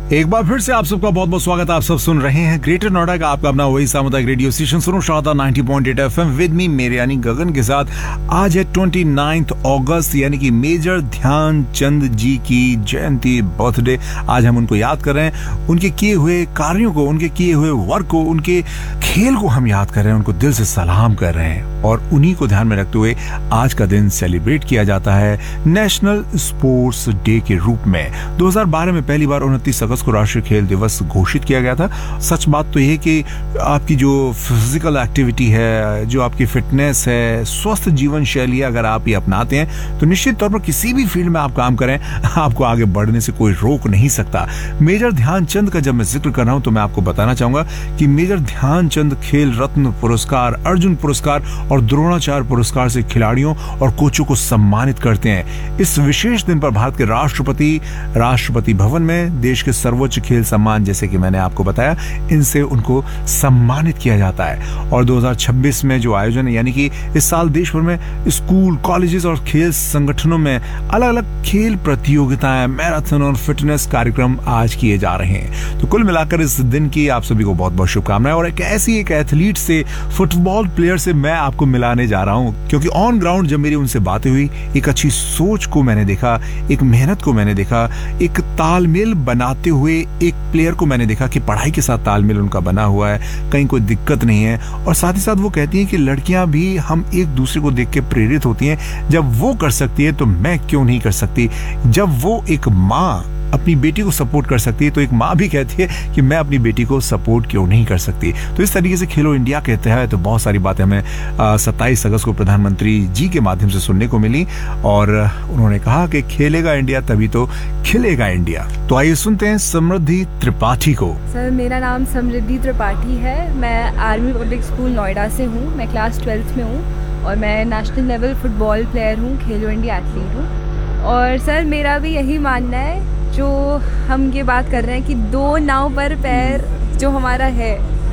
एक बार फिर से आप सबका बहुत बहुत स्वागत है। आप सब सुन रहे हैं ग्रेटर नोएडा का आपका अपना वही सामुदायिक रेडियो स्टेशन सुनो शारदा 90.8 FM विद मी मेरे यानी गगन के साथ। आज है 29 अगस्त यानी कि मेजर ध्यानचंद जी की जयंती, बर्थडे। आज हम उनको याद कर रहे हैं, उनके किए हुए कार्यों को, उनके किए हुए वर्क को, उनके खेल को हम याद कर रहे हैं, उनको दिल से सलाम कर रहे हैं। और उन्हीं को ध्यान में रखते हुए आज का दिन सेलिब्रेट किया जाता है नेशनल स्पोर्ट्स डे के रूप में। 2012 में पहली बार 29 अगस्त को राष्ट्रीय खेल दिवस घोषित किया गया था। सच बात तो यह कि आपकी जो फिजिकल एक्टिविटी है, जो आपकी फिटनेस है, स्वस्थ जीवन शैली अगर आप ये अपनाते हैं तो निश्चित तौर पर किसी भी फील्ड में आप काम करें, आपको आगे बढ़ने से कोई रोक नहीं सकता। मेजर ध्यानचंद का जब मैं जिक्र कर रहा हूं तो मैं आपको बताना चाहूंगा कि मेजर ध्यानचंद खेल रत्न पुरस्कार, अर्जुन पुरस्कार और द्रोणाचार्य पुरस्कार से खिलाड़ियों और कोचों को सम्मानित करते हैं। इस विशेष दिन पर भारत के राष्ट्रपति भवन में देश के सर्वोच्च खेल सम्मान, जैसे कि मैंने आपको बताया, इनसे उनको सम्मानित किया जाता है। और 2026 में जो आयोजन है, यानी कि इस साल देश भर में स्कूल, कॉलेजेस और खेल संगठनों में अलग अलग खेल प्रतियोगिताएं, मैराथन और फिटनेस कार्यक्रम आज किए जा रहे हैं। तो कुल मिलाकर इस दिन की आप सभी को बहुत बहुत शुभकामनाएं। और एक एथलीट से, फुटबॉल प्लेयर से मैं आपको मिलाने जा रहा हूं, क्योंकि ऑन ग्राउंड जब मेरी उनसे बातें हुई, एक अच्छी सोच को मैंने देखा, एक मेहनत को मैंने देखा, एक तालमेल बनाते हुए एक प्लेयर को मैंने देखा कि पढ़ाई के साथ तालमेल उनका बना हुआ है, कहीं कोई दिक्कत नहीं है। और साथ ही साथ वो कहती हैं कि लड़कियां भी हम एक दूसरे को देख के प्रेरित होती हैं। जब वो कर सकती है तो मैं क्यों नहीं कर सकती। जब वो एक माँ अपनी बेटी को सपोर्ट कर सकती है तो एक माँ भी कहती है कि मैं अपनी बेटी को सपोर्ट क्यों नहीं कर सकती। तो इस तरीके से खेलो इंडिया कहते हैं। तो बहुत सारी बातें हमें 27 अगस्त को प्रधानमंत्री जी के माध्यम से सुनने को मिली और उन्होंने कहा कि खेलेगा इंडिया तभी तो खिलेगा इंडिया। तो आइए सुनते हैं समृद्धि त्रिपाठी को। सर, मेरा नाम समृद्धि त्रिपाठी है। मैं आर्मी पब्लिक स्कूल नोएडा से हूँ। मैं क्लास 12th में हूँ और मैं नेशनल लेवल फुटबॉल प्लेयर हूँ, खेलो इंडिया एथलीट हूँ। और सर, मेरा भी यही मानना है, जो हम ये बात कर रहे हैं कि दो नाव पर पैर जो हमारा है,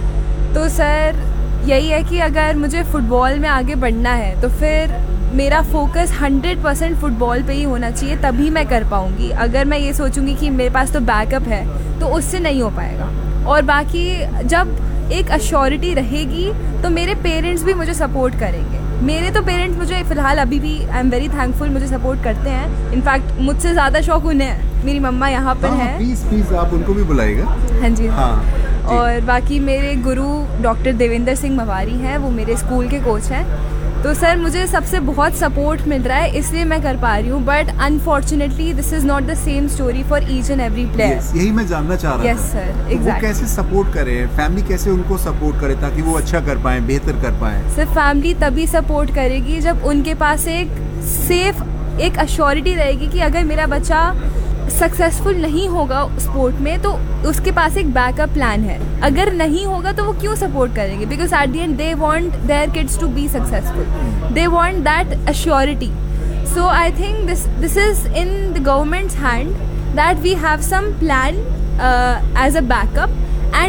तो सर यही है कि अगर मुझे फ़ुटबॉल में आगे बढ़ना है तो फिर मेरा फोकस 100% फ़ुटबॉल पे ही होना चाहिए, तभी मैं कर पाऊँगी। अगर मैं ये सोचूंगी कि मेरे पास तो बैकअप है तो उससे नहीं हो पाएगा। और बाकी जब एक अश्योरिटी रहेगी तो मेरे पेरेंट्स भी मुझे सपोर्ट करेंगे। मेरे तो पेरेंट्स मुझे फ़िलहाल अभी भी आई एम वेरी थैंकफुल, मुझे सपोर्ट करते हैं। इनफैक्ट मुझसे ज़्यादा शौक उन्हें है। मेरी मम्मा यहाँ पर है। प्लीज आप उनको भी बुलाइएगा। हाँ जी। हाँ। और बाकी मेरे गुरु डॉक्टर देवेंद्र सिंह मवारी हैं, वो मेरे स्कूल के कोच हैं। तो सर मुझे सबसे बहुत सपोर्ट मिल रहा है, इसलिए मैं कर पा रही हूँ। But unfortunately this is not the same story for each and every player. यही मैं जानना चाह रहा था। Yes sir, exactly. वो कैसे सपोर्ट करे, फैमिली कैसे उनको सपोर्ट करे ताकि वो अच्छा कर पाए, बेहतर कर पाए। सर फैमिली तभी सपोर्ट करेगी जब उनके पास एक सेफ, एक अश्योरिटी रहेगी कि अगर मेरा बच्चा सक्सेसफुल नहीं होगा स्पोर्ट में तो उसके पास एक बैकअप प्लान है। अगर नहीं होगा तो वो क्यों सपोर्ट करेंगे? Because at the and they want their kids to be successful, they want that assurity. So I think this is in the governments hand that we have some plan as a backup